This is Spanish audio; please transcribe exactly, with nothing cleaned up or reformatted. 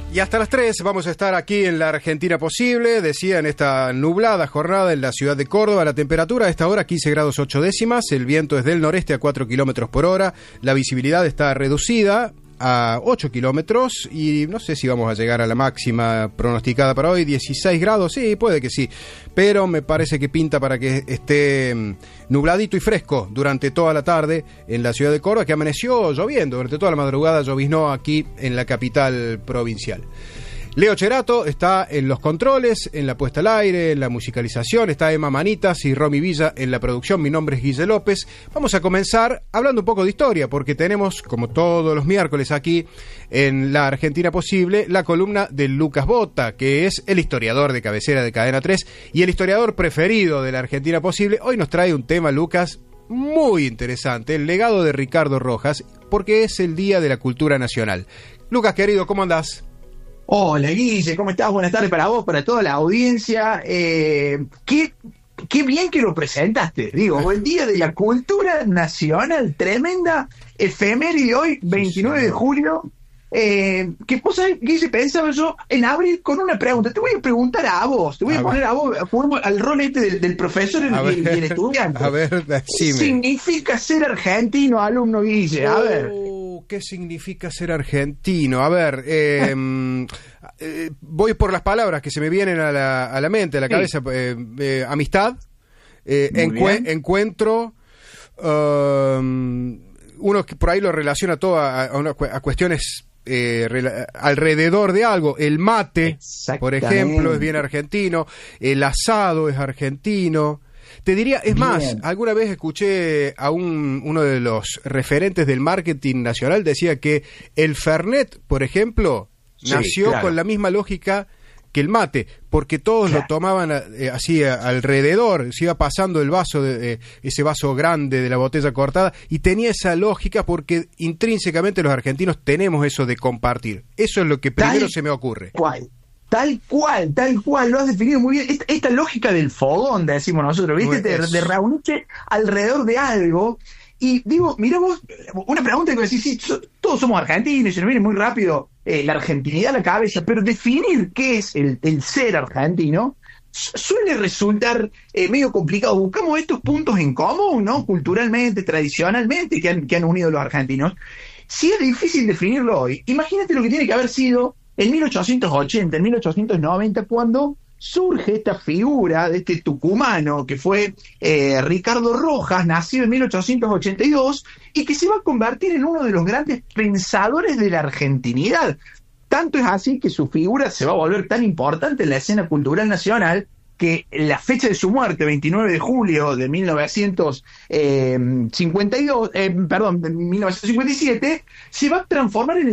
Y hasta las tres vamos a estar aquí en la Argentina Posible, decía, en esta nublada jornada en la ciudad de Córdoba. La temperatura a esta hora quince grados ocho décimas, el viento es del noreste a cuatro kilómetros por hora, la visibilidad está reducida a ocho kilómetros y no sé si vamos a llegar a la máxima pronosticada para hoy, dieciséis grados, sí, puede que sí, pero me parece que pinta para que esté nubladito y fresco durante toda la tarde en la ciudad de Córdoba, que amaneció lloviendo, durante toda la madrugada lloviznó aquí en la capital provincial. Leo Cherato está en los controles, en la puesta al aire, en la musicalización, está Emma Manitas y Romy Villa en la producción. Mi nombre es Guille López. Vamos a comenzar hablando un poco de historia, porque tenemos, como todos los miércoles aquí en la Argentina Posible, la columna de Lucas Bota, que es el historiador de cabecera de Cadena tres y el historiador preferido de la Argentina Posible. Hoy nos trae un tema, Lucas, muy interesante, el legado de Ricardo Rojas, porque es el Día de la Cultura Nacional. Lucas, querido, ¿cómo andás? Hola Guille, ¿cómo estás? Buenas tardes para vos, para toda la audiencia. Eh, qué, qué bien que lo presentaste, digo, el Día de la Cultura Nacional, tremenda efeméride hoy, veintinueve de julio. Eh, que vos sabés, Guille, pensaba yo en abrir con una pregunta. Te voy a preguntar a vos, te voy a, a poner ver. a vos, juguemos al rol este del, del profesor y, y el estudiante. A ver, decime. ¿Qué significa ser argentino, alumno Guille? A oh. ver. ¿Qué significa ser argentino? A ver, eh, eh, voy por las palabras que se me vienen a la, a la mente, a la sí. cabeza. Eh, eh, amistad, eh, encue- encuentro, um, uno que por ahí lo relaciona todo a, a, una, a cuestiones eh, rela- alrededor de algo. El mate, por ejemplo, es bien argentino. El asado es argentino. Te diría, es Bien. más, alguna vez escuché a un, uno de los referentes del marketing nacional, decía que el Fernet, por ejemplo, sí, nació claro. con la misma lógica que el mate, porque todos claro. lo tomaban eh, así a, alrededor, se iba pasando el vaso, de, eh, ese vaso grande de la botella cortada, y tenía esa lógica porque intrínsecamente los argentinos tenemos eso de compartir. Eso es lo que primero Tal se me ocurre. ¿Cuál? Tal cual, tal cual, lo has definido muy bien. Esta, esta lógica del fogón, decimos nosotros, ¿viste? De, de reunirse alrededor de algo. Y digo, mira vos, una pregunta que decís, sí, so, todos somos argentinos, se nos viene muy rápido eh, la argentinidad a la cabeza, pero definir qué es el, el ser argentino suele resultar eh, medio complicado. Buscamos estos puntos en común, ¿no? Culturalmente, tradicionalmente, que han, que han unido los argentinos. Si es difícil definirlo hoy, imagínate lo que tiene que haber sido en mil ochocientos ochenta, en mil ochocientos noventa, cuando surge esta figura de este tucumano que fue eh, Ricardo Rojas, nacido en mil ochocientos ochenta y dos, y que se va a convertir en uno de los grandes pensadores de la argentinidad. Tanto es así que su figura se va a volver tan importante en la escena cultural nacional que la fecha de su muerte, veintinueve de julio de mil novecientos cincuenta y dos, eh, perdón, de mil novecientos cincuenta y siete, se va a transformar en el